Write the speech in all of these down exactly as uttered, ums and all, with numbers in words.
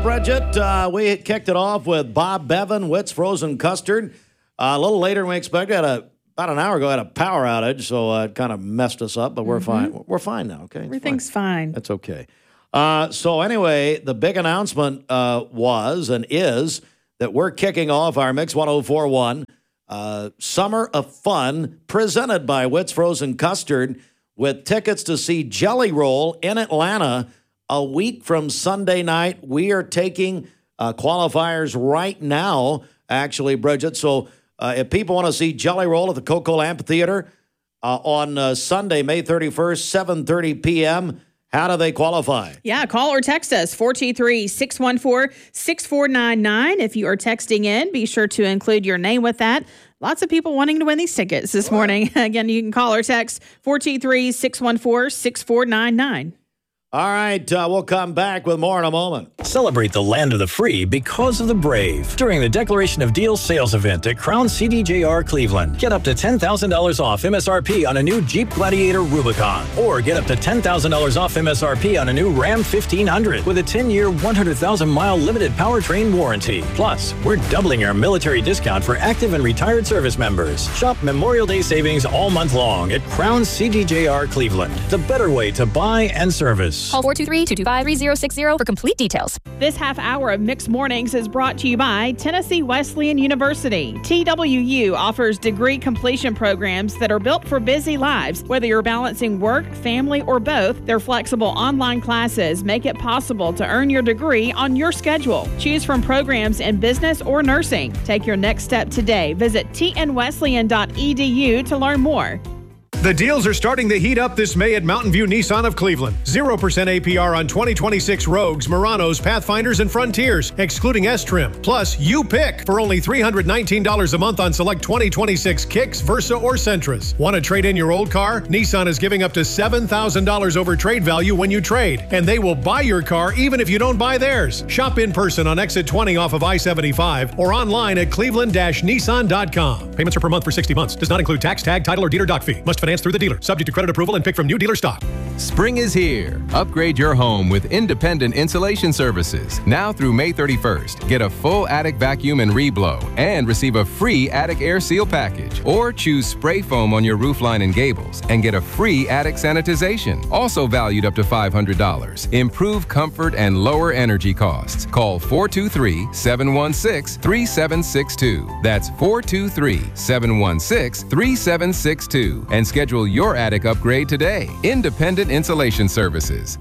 Bridget. Uh, we kicked it off with Bob Bevan, Witt's Frozen Custard. Uh, a little later than we expected. Had a, about an hour ago, had a power outage, so uh, it kind of messed us up, but we're mm-hmm. fine. We're fine now, okay? It's Everything's fine. fine. That's okay. Uh, so anyway, the big announcement uh, was and is that we're kicking off our Mix one oh four point one uh, Summer of Fun presented by Witt's Frozen Custard with tickets to see Jelly Roll in Atlanta a week from Sunday night. We are taking uh, qualifiers right now, actually, Bridget. So uh, if people want to see Jelly Roll at the Coca-Cola Amphitheater uh, on uh, Sunday, May thirty-first, seven thirty p.m., how do they qualify? Yeah, call or text us, four two three, six one four, six four nine nine. If you are texting in, be sure to include your name with that. Lots of people wanting to win these tickets this morning. Again, you can call or text four two three, six one four, six four nine nine. All right, uh, we'll come back with more in a moment. Celebrate the land of the free because of the brave during the Declaration of Deals sales event at Crown C D J R Cleveland. Get up to ten thousand dollars off M S R P on a new Jeep Gladiator Rubicon, or get up to ten thousand dollars off M S R P on a new Ram fifteen hundred with a ten-year, one hundred thousand mile limited powertrain warranty. Plus, we're doubling our military discount for active and retired service members. Shop Memorial Day savings all month long at Crown C D J R Cleveland, the better way to buy and service. Call four two three, two two five, three zero six zero for complete details. This half hour of Mixed Mornings is brought to you by Tennessee Wesleyan University. T W U offers degree completion programs that are built for busy lives. Whether you're balancing work, family, or both, their flexible online classes make it possible to earn your degree on your schedule. Choose from programs in business or nursing. Take your next step today. Visit t n wesleyan dot e d u to learn more. The deals are starting to heat up this May at Mountain View Nissan of Cleveland. zero percent A P R on twenty twenty-six Rogues, Muranos, Pathfinders, and Frontiers, excluding S-Trim. Plus, you pick for only three hundred nineteen dollars a month on select twenty twenty-six Kicks, Versa, or Sentras. Want to trade in your old car? Nissan is giving up to seven thousand dollars over trade value when you trade, and they will buy your car even if you don't buy theirs. Shop in person on exit twenty off of I seventy-five or online at cleveland dash nissan dot com. Payments are per month for sixty months. Does not include tax, tag, title, or dealer doc fee. Must finance through the dealer. Subject to credit approval and pick from new dealer stock. Spring is here. Upgrade your home with independent insulation services. Now through May thirty-first, get a full attic vacuum and reblow and receive a free attic air seal package. Or choose spray foam on your roofline and gables and get a free attic sanitization, also valued up to five hundred dollars. Improve comfort and lower energy costs. Call four two three, seven one six, three seven six two. That's four two three, seven one six, three seven six two and schedule your attic upgrade today. Independent Insulation Services.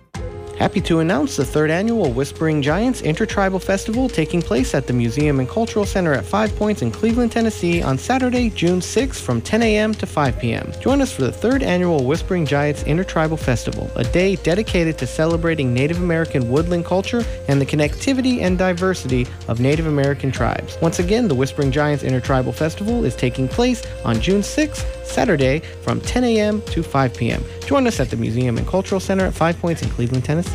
Happy to announce the third annual Whispering Giants Intertribal Festival taking place at the Museum and Cultural Center at Five Points in Cleveland, Tennessee on Saturday, June sixth from ten a.m. to five p.m. Join us for the third annual Whispering Giants Intertribal Festival, a day dedicated to celebrating Native American woodland culture and the connectivity and diversity of Native American tribes. Once again, the Whispering Giants Intertribal Festival is taking place on June sixth, Saturday from ten a.m. to five p.m. Join us at the Museum and Cultural Center at Five Points in Cleveland, Tennessee.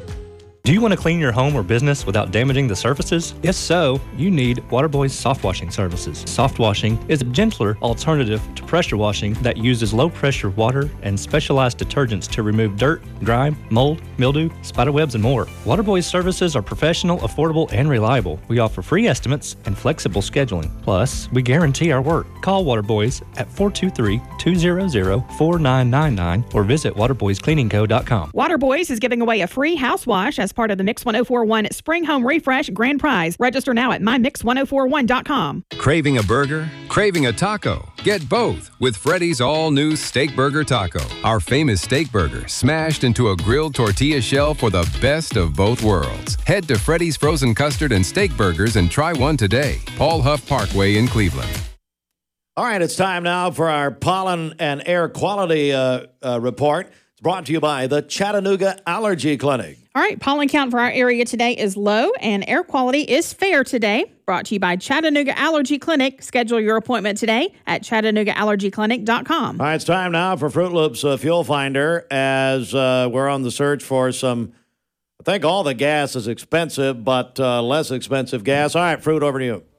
Do you want to clean your home or business without damaging the surfaces? If so, you need Waterboy's Soft Washing Services. Soft washing is a gentler alternative to pressure washing that uses low-pressure water and specialized detergents to remove dirt, grime, mold, mildew, spiderwebs, and more. Waterboy's services are professional, affordable, and reliable. We offer free estimates and flexible scheduling. Plus, we guarantee our work. Call Waterboys at four two three, two zero zero, four nine nine nine or visit waterboys cleaning co dot com. Waterboys is giving away a free house wash as part of the Mix one oh four point one Spring Home Refresh Grand Prize. Register now at my mix one oh four one dot com. Craving a burger? Craving a taco? Get both with Freddy's all-new Steak Burger Taco. Our famous steak burger smashed into a grilled tortilla shell for the best of both worlds. Head to Freddy's Frozen Custard and Steak Burgers and try one today. Paul Huff Parkway in Cleveland. All right, it's time now for our pollen and air quality uh, uh, report. It's brought to you by the Chattanooga Allergy Clinic. All right, pollen count for our area today is low and air quality is fair today. Brought to you by Chattanooga Allergy Clinic. Schedule your appointment today at chattanooga allergy clinic dot com. All right, it's time now for Fruit Loops uh, Fuel Finder as uh, we're on the search for some, I think all the gas is expensive, but uh, less expensive gas. All right, Fruit, over to you.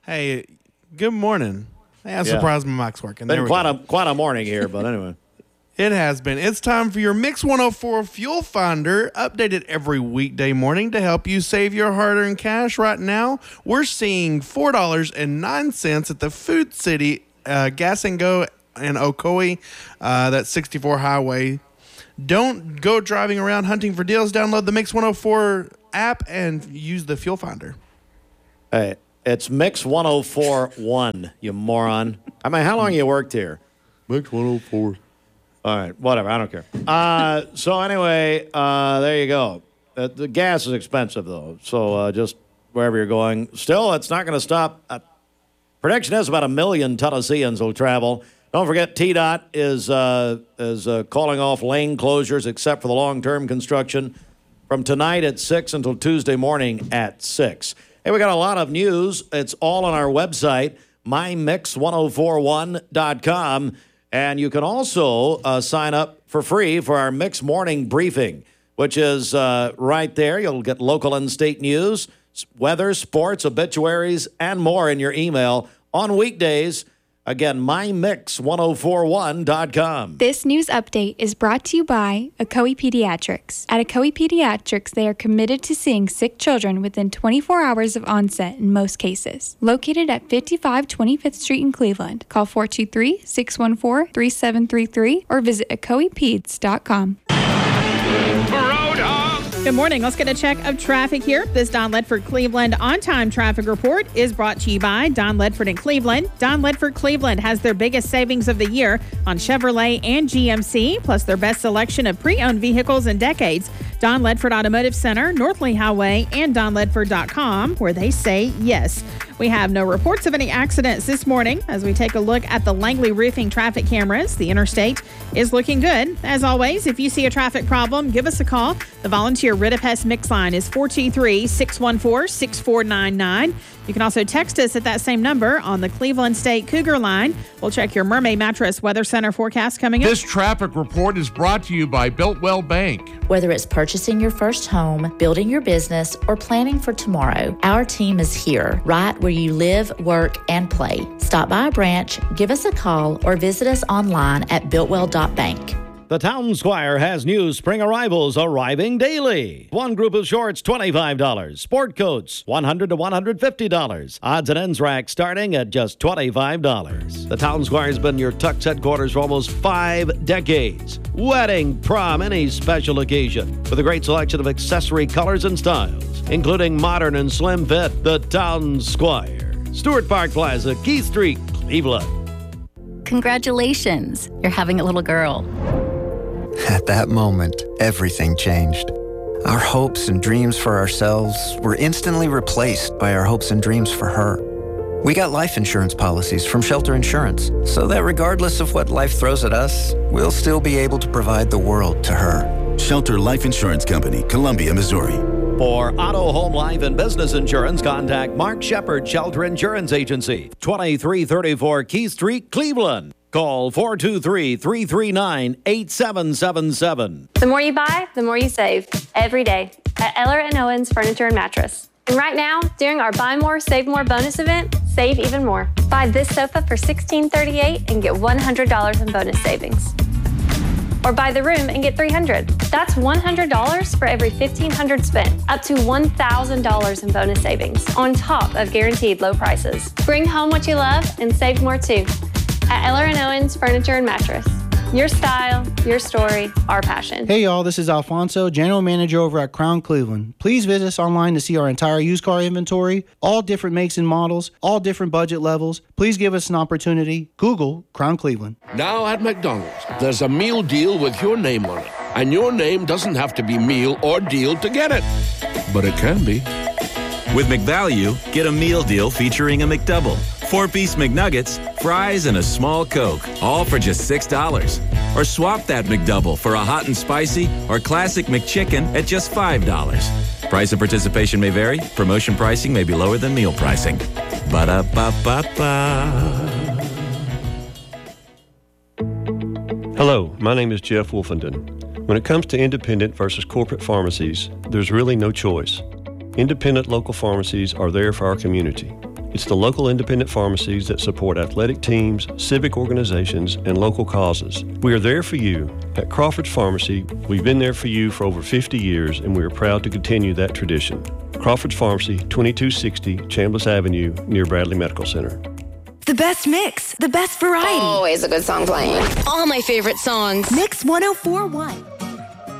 Hey, good morning. Hey, I'm Yeah. surprised my mic's working. There Been we quite go. a, quite a morning here, but anyway. It has been. It's time for your Mix one oh four Fuel Finder, updated every weekday morning to help you save your hard-earned cash. Right now, we're seeing four dollars and nine cents at the Food City uh, Gas and Go in Ocoee. Uh, that's sixty-four Highway. Don't go driving around hunting for deals. Download the Mix one oh four app and use the Fuel Finder. Hey, it's Mix one oh four one, you moron. I mean, how long you worked here? Mix one oh four. All right, whatever. I don't care. Uh, so anyway, uh, there you go. Uh, the gas is expensive, though. So uh, just wherever you're going. Still, it's not going to stop. Uh, prediction is about a million Tennesseans will travel. Don't forget, T DOT is, uh, is uh, calling off lane closures except for the long-term construction from tonight at six until Tuesday morning at six. Hey, we got a lot of news. It's all on our website, my mix one oh four one dot com. And you can also uh, sign up for free for our Mix Morning Briefing, which is uh, right there. You'll get local and state news, weather, sports, obituaries, and more in your email on weekdays. Again, my mix one oh four one dot com. This news update is brought to you by Ocoee Pediatrics. At Ocoee Pediatrics, they are committed to seeing sick children within twenty-four hours of onset in most cases. Located at fifty-five twenty-fifth Street in Cleveland. Call four two three, six one four, three seven three three or visit ocoee peds dot com. Good morning. Let's get a check of traffic here. This Don Ledford Cleveland on-time traffic report is brought to you by Don Ledford in Cleveland. Don Ledford Cleveland has their biggest savings of the year on Chevrolet and G M C, plus their best selection of pre-owned vehicles in decades. Don Ledford Automotive Center, North Lee Highway, and don ledford dot com, where they say yes. We have no reports of any accidents this morning as we take a look at the Langley Roofing traffic cameras. The interstate is looking good. As always, if you see a traffic problem, give us a call. The volunteer Ridipest Mix line is four two three, six one four, six four nine nine. You can also text us at that same number on the Cleveland State Cougar line. We'll check your Mermaid Mattress Weather Center forecast coming up. This traffic report is brought to you by Builtwell Bank. Whether it's purchasing your first home, building your business, or planning for tomorrow, our team is here, right where you live, work, and play. Stop by a branch, give us a call, or visit us online at builtwell dot bank. The Town Squire has new spring arrivals arriving daily. One group of shorts, twenty-five dollars. Sport coats, one hundred dollars to one hundred fifty dollars. Odds and ends rack starting at just twenty-five dollars. The Town Squire has been your Tux headquarters for almost five decades. Wedding, prom, any special occasion. With a great selection of accessory colors and styles, including modern and slim fit. The Town Squire. Stewart Park Plaza, Keith Street, Cleveland. Congratulations, you're having a little girl. At that moment, everything changed. Our hopes and dreams for ourselves were instantly replaced by our hopes and dreams for her. We got life insurance policies from Shelter Insurance, so that regardless of what life throws at us, we'll still be able to provide the world to her. Shelter Life Insurance Company, Columbia, Missouri. For auto, home, life, and business insurance, contact Mark Shepard, Shelter Insurance Agency, twenty-three thirty-four Keith Street, Cleveland. Call four two three, three three nine, eight seven seven seven. The more you buy, the more you save. Every day at Eller and Owens Furniture and Mattress. And right now, during our Buy More, Save More bonus event, save even more. Buy this sofa for sixteen thirty-eight and get one hundred dollars in bonus savings. Or buy the room and get three hundred dollars. That's one hundred dollars for every fifteen hundred dollars spent. Up to one thousand dollars in bonus savings on top of guaranteed low prices. Bring home what you love and save more too. At Eller and Owens Furniture and Mattress. Your style, your story, our passion. Hey y'all, this is Alfonso, General Manager over at Crown Cleveland. Please visit us online to see our entire used car inventory, all different makes and models, all different budget levels. Please give us an opportunity. Google Crown Cleveland. Now at McDonald's, there's a meal deal with your name on it. And your name doesn't have to be meal or deal to get it. But it can be. With McValue, get a meal deal featuring a McDouble, four-piece McNuggets, fries, and a small Coke, all for just six dollars. Or swap that McDouble for a hot and spicy or classic McChicken at just five dollars. Price of participation may vary. Promotion pricing may be lower than meal pricing. Ba-da-ba-ba-ba. Hello, my name is Jeff Wolfenden. When it comes to independent versus corporate pharmacies, there's really no choice. Independent local pharmacies are there for our community. It's the local independent pharmacies that support athletic teams, civic organizations, and local causes. We are there for you. At Crawford's Pharmacy, we've been there for you for over fifty years, and we are proud to continue that tradition. Crawford's Pharmacy, twenty-two sixty Chambliss Avenue, near Bradley Medical Center. The best mix, the best variety. Always a good song playing. All my favorite songs. Mix one oh four point one.